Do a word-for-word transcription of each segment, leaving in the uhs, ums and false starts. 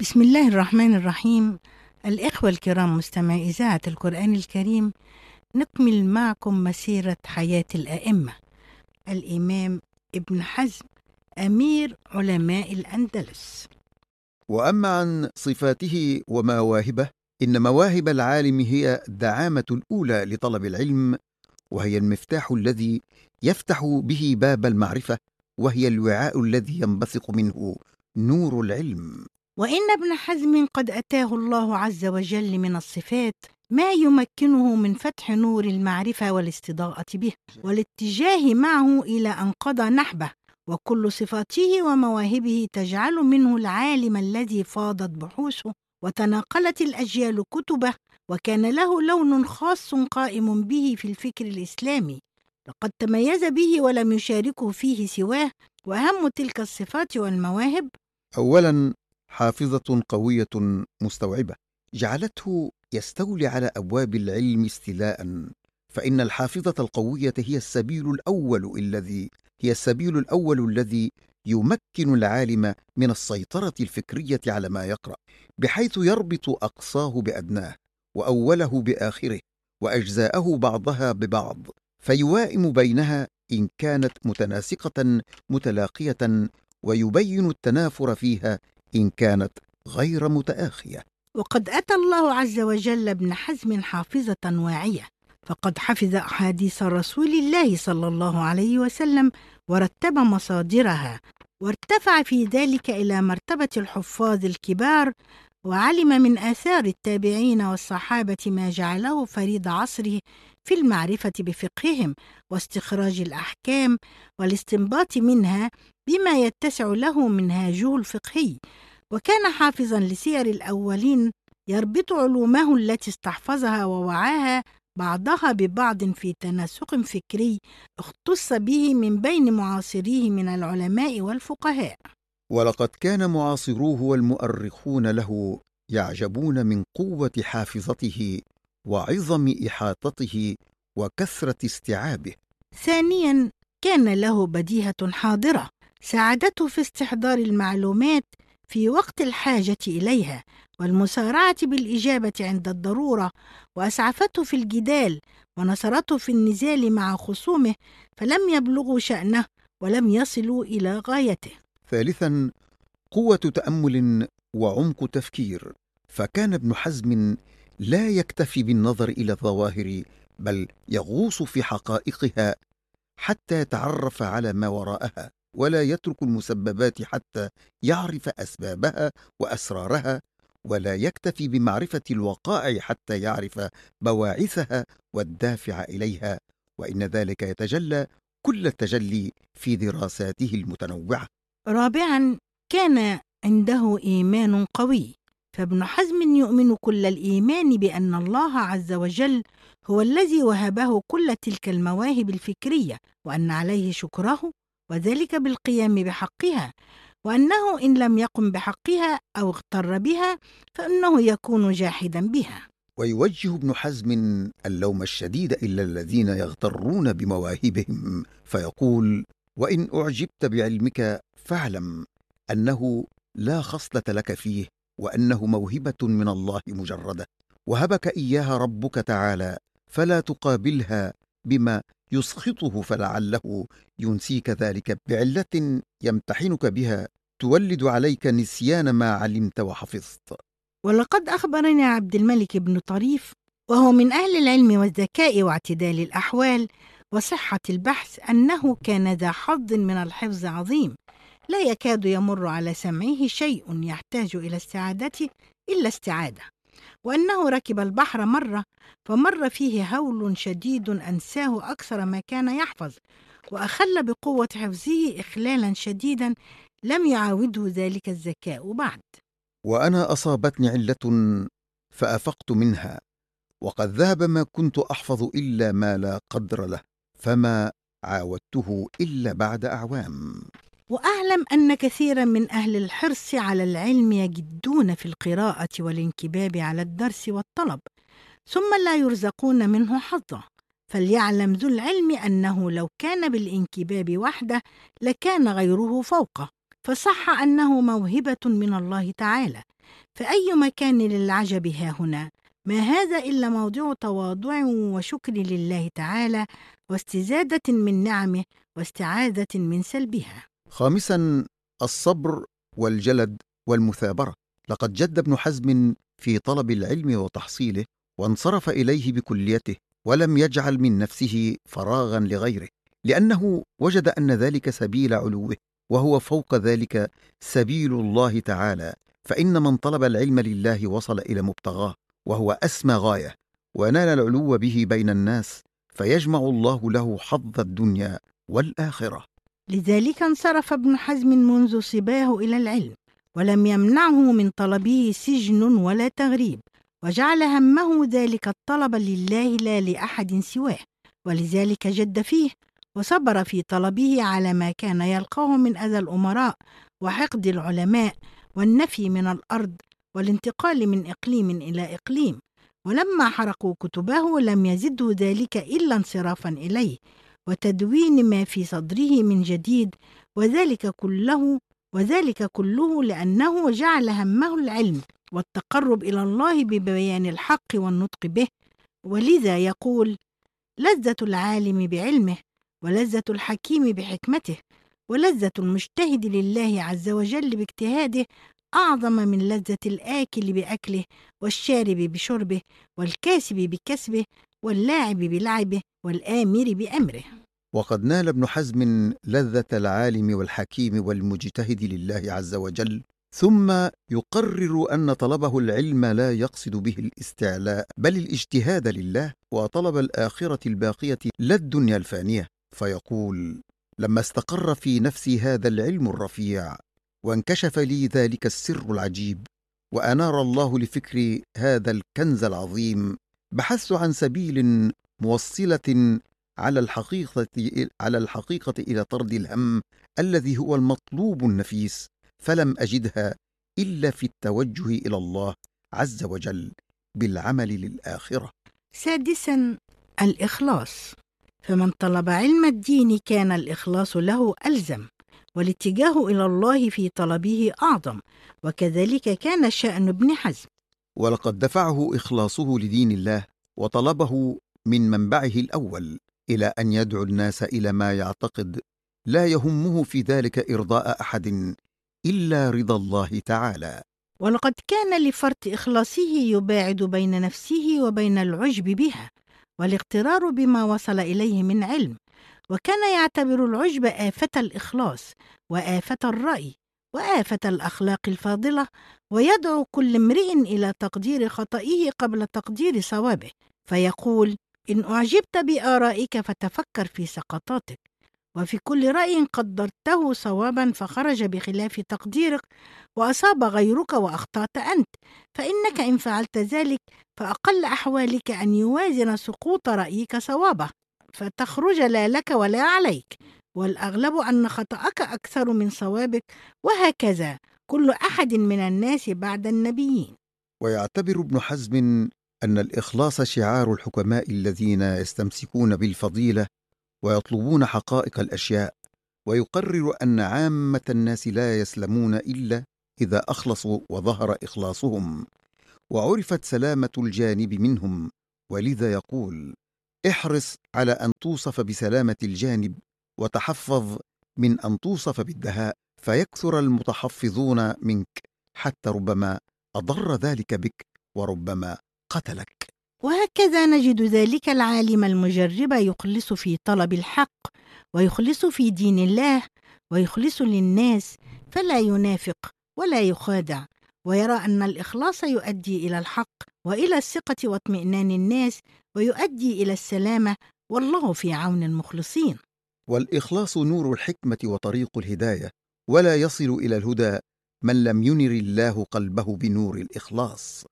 بسم الله الرحمن الرحيم. الإخوة الكرام مستمعي إذاعة القرآن الكريم، نكمل معكم مسيرة حياة الأئمة. الإمام ابن حزم أمير علماء الأندلس. وأما عن صفاته ومواهبه، إن مواهب العالم هي الدعامة الأولى لطلب العلم، وهي المفتاح الذي يفتح به باب المعرفة، وهي الوعاء الذي ينبثق منه نور العلم. وإن ابن حزم قد أتاه الله عز وجل من الصفات ما يمكنه من فتح نور المعرفة والاستضاءة به والاتجاه معه إلى أن قضى نحبه، وكل صفاته ومواهبه تجعل منه العالم الذي فاضت بحوثه وتناقلت الأجيال كتبه، وكان له لون خاص قائم به في الفكر الإسلامي، لقد تميز به ولم يشاركه فيه سواه. وأهم تلك الصفات والمواهب: أولا، حافظة قوية مستوعبة جعلته يستولي على أبواب العلم استيلاء، فإن الحافظة القوية هي السبيل الأول الذي هي السبيل الأول الذي يمكن العالم من السيطرة الفكرية على ما يقرأ، بحيث يربط أقصاه بأدناه، وأوله بآخره، وأجزاءه بعضها ببعض، فيوائم بينها إن كانت متناسقة متلاقية، ويبين التنافر فيها إن كانت غير متآخية. وقد أتى الله عز وجل ابن حزم حافظة واعية، فقد حفظ أحاديث رسول الله صلى الله عليه وسلم ورتب مصادرها، وارتفع في ذلك إلى مرتبة الحفاظ الكبار، وعلم من آثار التابعين والصحابة ما جعله فريد عصره في المعرفة بفقههم واستخراج الأحكام والاستنباط منها بما يتسع له منهاجه الفقهي. وكان حافظا لسير الأولين، يربط علومه التي استحفظها ووعاها بعضها ببعض في تناسق فكري اختص به من بين معاصريه من العلماء والفقهاء. ولقد كان معاصروه والمؤرخون له يعجبون من قوة حافظته وعظم إحاطته وكثرة استيعابه. ثانيا، كان له بديهة حاضرة ساعدته في استحضار المعلومات في وقت الحاجة إليها والمسارعة بالإجابة عند الضرورة، وأسعفته في الجدال ونصرته في النزال مع خصومه، فلم يبلغوا شأنه ولم يصلوا إلى غايته. ثالثا، قوة تأمل وعمق تفكير، فكان ابن حزم لا يكتفي بالنظر إلى الظواهر، بل يغوص في حقائقها حتى يتعرف على ما وراءها، ولا يترك المسببات حتى يعرف أسبابها وأسرارها، ولا يكتفي بمعرفة الوقائع حتى يعرف بواعثها والدافع إليها، وإن ذلك يتجلى كل التجلي في دراساته المتنوعة. رابعا، كان عنده إيمان قوي، فابن حزم يؤمن كل الإيمان بأن الله عز وجل هو الذي وهبه كل تلك المواهب الفكرية، وأن عليه شكره، وذلك بالقيام بحقها، وأنه إن لم يقم بحقها أو اغتر بها فإنه يكون جاحدا بها. ويوجه ابن حزم اللوم الشديد إلى الذين يغترون بمواهبهم، فيقول: وإن أعجبت بعلمك فاعلم أنه لا خصلة لك فيه، وأنه موهبة من الله مجردة، وهبك إياها ربك تعالى، فلا تقابلها بما يسخطه، فلعله ينسيك ذلك بعلة يمتحنك بها تولد عليك نسيان ما علمت وحفظت. ولقد أخبرنا عبد الملك بن طريف، وهو من أهل العلم والذكاء واعتدال الأحوال وصحة البحث، أنه كان ذا حظ من الحفظ عظيم، لا يكاد يمر على سمعه شيء يحتاج إلى استعادته إلا استعادة، وأنه ركب البحر مرة فمر فيه هول شديد أنساه أكثر ما كان يحفظ، وأخل بقوة حفظه إخلالا شديدا لم يعاوده ذلك الذكاء بعد. وأنا أصابتني علة فأفقت منها، وقد ذهب ما كنت أحفظ إلا ما لا قدر له، فما عاودته إلا بعد أعوام. وأعلم أن كثيرا من أهل الحرص على العلم يجدون في القراءة والانكباب على الدرس والطلب، ثم لا يرزقون منه حظا، فليعلم ذو العلم أنه لو كان بالانكباب وحده لكان غيره فوقه، فصح أنه موهبة من الله تعالى، فأي مكان للعجب ها هنا؟ ما هذا إلا موضع تواضع وشكر لله تعالى، واستزادة من نعمه واستعاذة من سلبها. خامسا، الصبر والجلد والمثابرة. لقد جد ابن حزم في طلب العلم وتحصيله، وانصرف إليه بكليته، ولم يجعل من نفسه فراغا لغيره، لأنه وجد أن ذلك سبيل علوه، وهو فوق ذلك سبيل الله تعالى. فإن من طلب العلم لله وصل إلى مبتغاه، وهو أسمى غاية، ونال العلو به بين الناس، فيجمع الله له حظ الدنيا والآخرة. لذلك انصرف ابن حزم منذ صباه إلى العلم، ولم يمنعه من طلبه سجن ولا تغريب، وجعل همه ذلك الطلب لله لا لأحد سواه، ولذلك جد فيه وصبر في طلبه على ما كان يلقاه من أذى الأمراء وحقد العلماء والنفي من الأرض والانتقال من إقليم إلى إقليم. ولما حرقوا كتبه لم يزده ذلك إلا انصرافا إليه وتدوين ما في صدره من جديد، وذلك كله وذلك كله لأنه جعل همه العلم والتقرب إلى الله ببيان الحق والنطق به. ولذا يقول: لذة العالم بعلمه، ولذة الحكيم بحكمته، ولذة المجتهد لله عز وجل باجتهاده أعظم من لذة الآكل بأكله، والشارب بشربه، والكاسب بكسبه، واللاعب بلعبه، والآمر بأمره. وقد نال ابن حزم لذة العالم والحكيم والمجتهد لله عز وجل، ثم يقرر أن طلبه العلم لا يقصد به الاستعلاء، بل الاجتهاد لله، وطلب الآخرة الباقية لا الدنيا الفانية. فيقول: لما استقر في نفسي هذا العلم الرفيع، وانكشف لي ذلك السر العجيب، وأنار الله لفكري هذا الكنز العظيم، بحثت عن سبيل موصلة على الحقيقة على الحقيقة إلى طرد الهم الذي هو المطلوب النفيس، فلم أجدها إلا في التوجه إلى الله عز وجل بالعمل للآخرة. سادسا، الإخلاص. فمن طلب علم الدين كان الإخلاص له ألزم، والاتجاه إلى الله في طلبه أعظم، وكذلك كان شأن ابن حزم. ولقد دفعه إخلاصه لدين الله وطلبه من منبعه الأول إلى أن يدعو الناس إلى ما يعتقد لا يهمه في ذلك إرضاء أحد إلا رضا الله تعالى. ولقد كان لفرط إخلاصه يباعد بين نفسه وبين العجب بها والاغترار بما وصل إليه من علم، وكان يعتبر العجب آفة الإخلاص وآفة الرأي وآفة الأخلاق الفاضلة، ويدعو كل امرئ إلى تقدير خطئه قبل تقدير صوابه، فيقول: إن أعجبت بآرائك فتفكر في سقطاتك، وفي كل رأي قدرته صوابا فخرج بخلاف تقديرك وأصاب غيرك وأخطأت أنت، فإنك إن فعلت ذلك فأقل أحوالك أن يوازن سقوط رأيك صوابه، فتخرج لا لك ولا عليك، والأغلب أن خطأك أكثر من صوابك، وهكذا كل أحد من الناس بعد النبيين. ويعتبر ابن حزم أن الإخلاص شعار الحكماء الذين يستمسكون بالفضيلة ويطلبون حقائق الأشياء، ويقرر أن عامة الناس لا يسلمون إلا إذا أخلصوا وظهر إخلاصهم وعرفت سلامة الجانب منهم، ولذا يقول: احرص على أن توصف بسلامة الجانب، وتحفظ من أن توصف بالدهاء، فيكثر المتحفظون منك، حتى ربما أضر ذلك بك وربما قتلك. وهكذا نجد ذلك العالم المجرب يخلص في طلب الحق، ويخلص في دين الله، ويخلص للناس، فلا ينافق ولا يخادع، ويرى أن الإخلاص يؤدي إلى الحق وإلى الثقة واطمئنان الناس، ويؤدي إلى السلامة، والله في عون المخلصين. والإخلاص نور الحكمة وطريق الهداية، ولا يصل إلى الهدى من لم ينر الله قلبه بنور الإخلاص.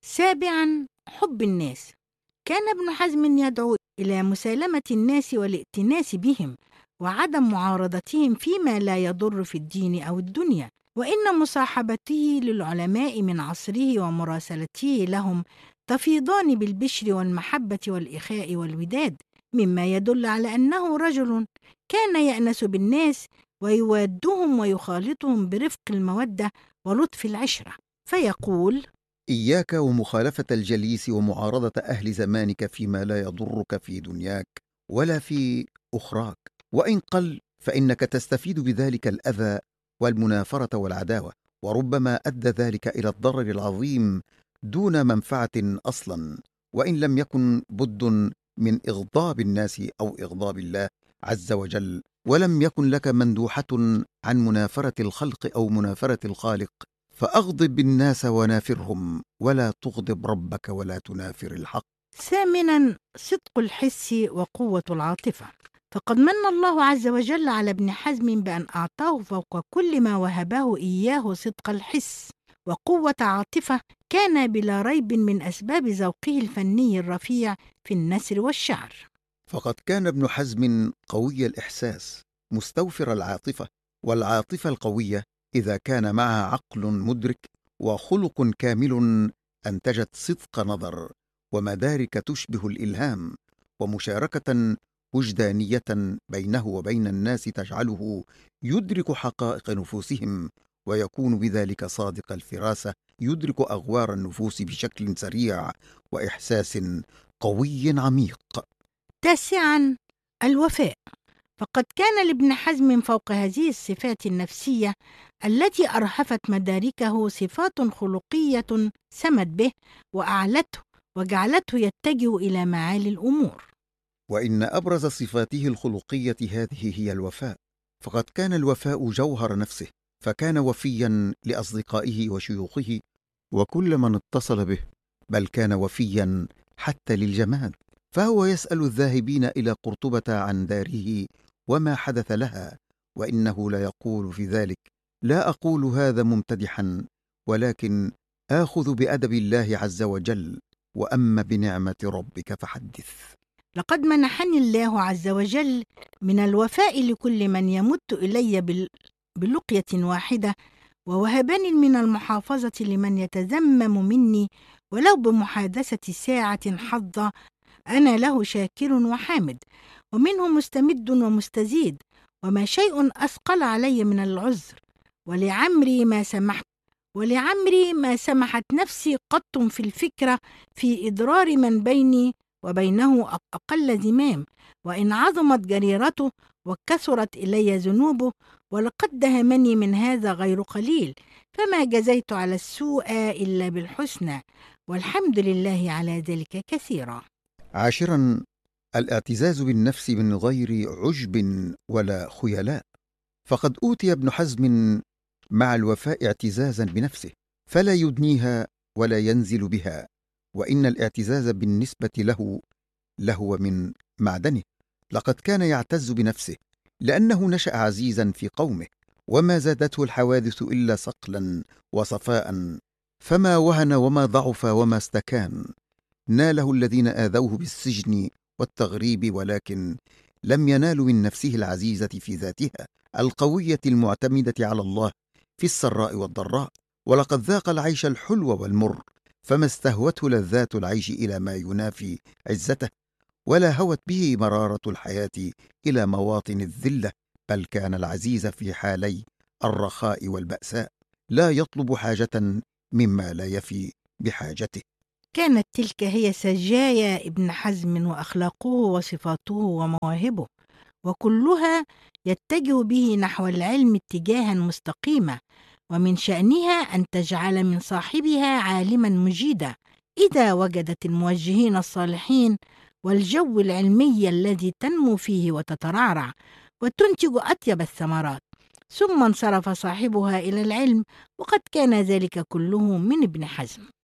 سابعا، حب الناس. كان ابن حزم يدعو إلى مسالمة الناس والائتناس بهم، وعدم معارضتهم فيما لا يضر في الدين أو الدنيا، وإن مصاحبته للعلماء من عصره ومراسلته لهم تفيضان بالبشر والمحبة والإخاء والوداد، مما يدل على أنه رجل كان يأنس بالناس ويوادهم ويخالطهم برفق المودة ولطف العشرة، فيقول: إياك ومخالفة الجليس ومعارضة أهل زمانك فيما لا يضرك في دنياك ولا في أخراك، وإن قل فإنك تستفيد بذلك الأذى والمنافرة والعداوة، وربما أدى ذلك إلى الضرر العظيم دون منفعة أصلا، وإن لم يكن بد من إغضاب الناس أو إغضاب الله عز وجل، ولم يكن لك مندوحة عن منافرة الخلق أو منافرة الخالق، فأغضب الناس ونافرهم ولا تغضب ربك ولا تنافر الحق. ثامنا، صدق الحس وقوة العاطفة. فقد من الله عز وجل على ابن حزم بأن أعطاه فوق كل ما وهبه إياه صدق الحس وقوة عاطفة، كان بلا ريب من أسباب ذوقه الفني الرفيع في النثر والشعر. فقد كان ابن حزم قوي الإحساس مستوفر العاطفة، والعاطفة القوية إذا كان معها عقل مدرك وخلق كامل أنتجت صدق نظر ومدارك تشبه الإلهام ومشاركة وجدانية بينه وبين الناس تجعله يدرك حقائق نفوسهم، ويكون بذلك صادق الفراسة يدرك أغوار النفوس بشكل سريع وإحساس قوي عميق. تاسعا، الوفاء. فقد كان لابن حزم فوق هذه الصفات النفسية التي أرهفت مداركه صفات خلقية سمت به وأعلته وجعلته يتجه إلى معالي الأمور. وإن أبرز صفاته الخلقية هذه هي الوفاء، فقد كان الوفاء جوهر نفسه، فكان وفيا لأصدقائه وشيوخه وكل من اتصل به، بل كان وفيا حتى للجماد، فهو يسأل الذاهبين إلى قرطبة عن داره وما حدث لها، وإنه لا يقول في ذلك: لا أقول هذا ممتدحا، ولكن آخذ بأدب الله عز وجل، وأما بنعمة ربك فحدث. لقد منحني الله عز وجل من الوفاء لكل من يمت إلي بلقية واحدة، ووهبني من المحافظة لمن يتذمم مني ولو بمحادثة ساعة حظة، أنا له شاكر وحامد، ومنه مستمد ومستزيد، وما شيء أثقل علي من العذر، ولعمري ما سمحت ولعمري ما سمحت نفسي قط في الفكرة في إضرار من بيني وبينه أقل زمام، وإن عظمت جريرته وكثرت إلي ذنوبه، ولقد دهمني من هذا غير قليل، فما جزيت على السوء إلا بالحسنى، والحمد لله على ذلك كثيرا. عاشرا، الاعتزاز بالنفس من غير عجب ولا خيلاء. فقد أوتي ابن حزم مع الوفاء اعتزازا بنفسه، فلا يدنيها ولا ينزل بها، وإن الاعتزاز بالنسبة له لهو من معدنه. لقد كان يعتز بنفسه لأنه نشأ عزيزا في قومه، وما زادته الحوادث إلا صقلا وصفاء، فما وهن وما ضعف وما استكان. ناله الذين آذوه بالسجن والتغريب، ولكن لم ينالوا من نفسه العزيزة في ذاتها القوية المعتمدة على الله في السراء والضراء. ولقد ذاق العيش الحلو والمر، فما استهوته لذات العيش إلى ما ينافي عزته، ولا هوت به مرارة الحياة إلى مواطن الذلة، بل كان العزيز في حالي الرخاء والبأساء لا يطلب حاجة مما لا يفي بحاجته. كانت تلك هي سجايا ابن حزم وأخلاقه وصفاته ومواهبه، وكلها يتجه به نحو العلم اتجاها مستقيما، ومن شأنها أن تجعل من صاحبها عالما مجيدا إذا وجدت الموجهين الصالحين والجو العلمي الذي تنمو فيه وتترعرع وتنتج أطيب الثمرات، ثم انصرف صاحبها إلى العلم، وقد كان ذلك كله من ابن حزم.